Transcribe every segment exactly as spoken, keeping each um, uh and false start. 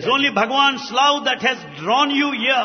It's only Bhagavan's love that has drawn you here.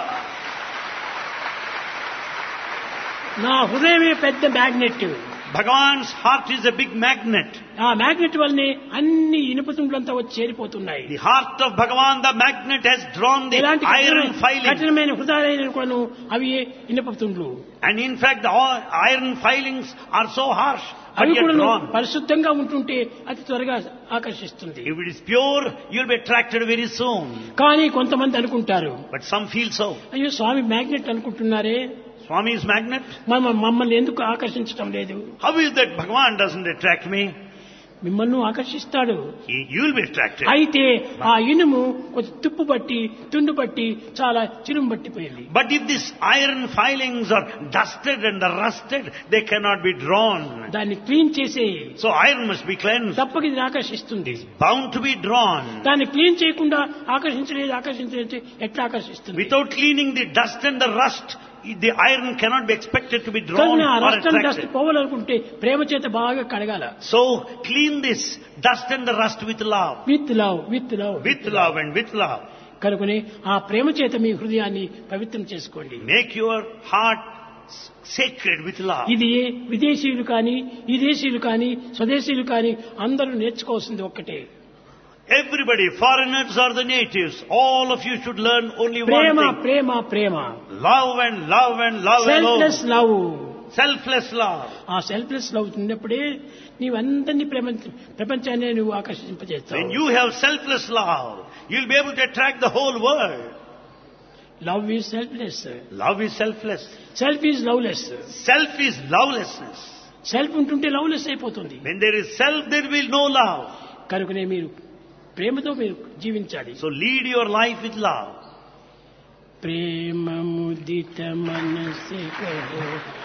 నా హృదయమే పెద్ద magnet. Bhagavan's heart is a big magnet. ఆ magnet వల్లనే అన్ని ఇనుప తుండ్లంతా వచ్చి చేరిపోతున్నాయి. The heart of Bhagavan, the magnet, has drawn the ఇలాంటి iron filings. కఠినమైన హృదయాలను కూడాను అవి ఇనుప తుండ్లు. And in fact, the all iron filings are so harsh, but అవి yet కూడా drawn. పరిశుద్ధంగా ఉంటుంటే అతి త్వరగా ఆకర్షిస్తుంది. If it is pure, you'll be attracted very soon. కానీ కొంతమంది అనుకుంటారు, But some feel so. అయ్యో స్వామి మ్యాగ్నెట్ అనుకుంటున్నారే, Swami's magnet? మన మమ్మల్ని ఎందుకు ఆకర్షించడం లేదు? How is that Bhagavan doesn't attract me? మిమ్మల్ని ఆకర్షిస్తాడు. He, you'll be attracted. అయితే ఆ ఇనుము కొంచెం తుప్పు బట్టి తుండు బట్టి చాలా చిరుము పట్టిపోయింది. But if these iron filings are dusted and rusted, they cannot be drawn. దాన్ని క్లీన్ చేసే So iron must be cleansed, తప్పకి ఇది ఆకర్షిస్తుంది. bound to be drawn. దాన్ని క్లీన్ చేయకుండా ఆకర్షించలేదు ఆకర్షించలేదు ఎట్లా ఆకర్షిస్తుంది? Without cleaning the dust and the rust, the iron cannot be expected to be drawn కానీ ఆ or rust and dust attracted. పోవాలనుకుంటే ప్రేమ చేత బాగా కడగాల. So clean this dust and the rust with love. With love with love With love and with love. కనుకనే ఆ ప్రేమ చేత మీ హృదయాన్ని పవిత్రం చేసుకోండి. Make your heart sacred with love. ఇది విదేశీయులు కానీ విదేశీయులు కానీ స్వదేశీయులు కానీ అందరూ నేర్చుకోవాల్సింది ఒక్కటే. Everybody, foreigners or the natives, all of you should learn only one Prema thing. Prema Prema Love and love and love selfless alone. Love. Selfless love. ఆ సెల్ఫ్లెస్ లవ్ ఉన్నప్పుడే నీవందరినీ ప్రేమ ప్రపంచాన్ని నువ్వు When ఆకర్షింపజేస్తావు. you have selfless love, you'll be able to attract the whole world. Love is selfless, Love is selfless. Self is loveless. Self is lovelessness. Self ఉంటుంటే loveless అయిపోతుంది. When there is self, there will be no love. కనుకనే మీరు ప్రేమతో మీరు జీవించాలి. So lead your life with love. ప్రేమ ముదిత మనసే కహో